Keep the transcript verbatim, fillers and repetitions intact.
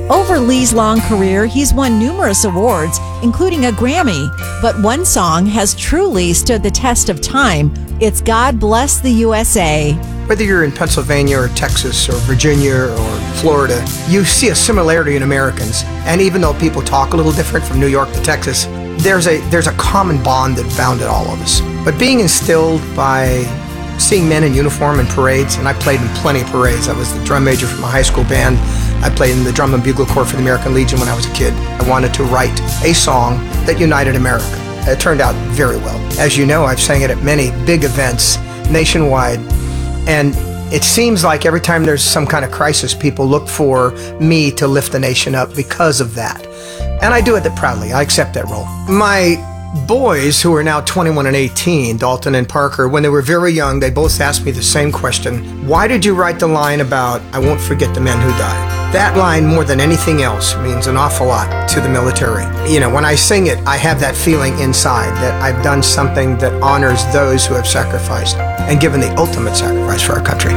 Over Lee's long career, he's won numerous awards, including a Grammy. But one song has truly stood the test of time. It's God Bless the U S A. Whether you're in Pennsylvania or Texas or Virginia or Florida, you see a similarity in Americans. And even though people talk a little different from New York to Texas, there's a there's a common bond that bounded all of us. But being instilled by seeing men in uniform in parades, and I played in plenty of parades. I was the drum major for my high school band. I played in the Drum and Bugle Corps for the American Legion when I was a kid. I wanted to write a song that united America. It turned out very well. As you know, I've sang it at many big events nationwide. And it seems like every time there's some kind of crisis, people look for me to lift the nation up because of that. And I do it proudly. I accept that role. My boys, who are now twenty-one and eighteen, Dalton and Parker, when they were very young, they both asked me the same question. Why did you write the line about, I won't forget the men who died? That line, more than anything else, means an awful lot to the military. You know, when I sing it, I have that feeling inside that I've done something that honors those who have sacrificed and given the ultimate sacrifice for our country.